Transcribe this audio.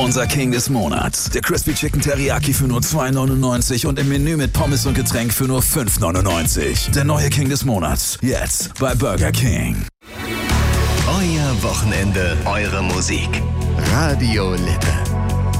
Unser King des Monats. Der Crispy Chicken Teriyaki für nur 2,99 und im Menü mit Pommes und Getränk für nur 5,99. Der neue King des Monats. Jetzt bei Burger King. Euer Wochenende, eure Musik. Radio Lippe.